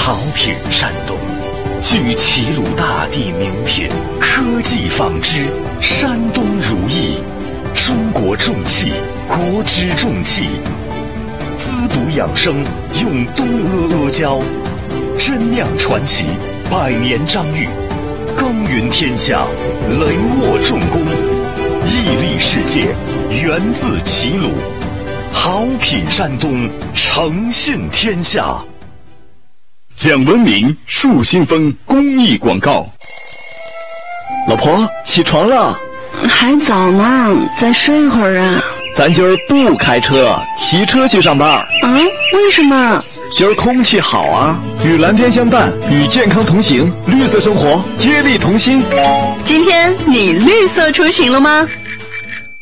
好品山东，聚齐鲁大地名品，科技纺织，山东如意，中国重器，国之重器，滋补养生用东阿阿胶，真酿传奇，百年章誉，耕耘天下，雷沃重工，屹立世界，源自齐鲁，好品山东，诚信天下。 讲文明树新风公益广告。 老婆，起床了。 还早呢，再睡一会儿啊。 咱今儿不开车，骑车去上班。 啊？为什么？ 今儿空气好啊，与蓝天相伴，与健康同行，绿色生活，接力同心。 今天你绿色出行了吗？